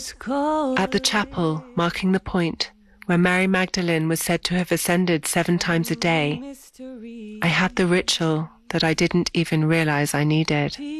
At the chapel marking the point where Mary Magdalene was said to have ascended 7 times a day, I had the ritual that I didn't even realize I needed.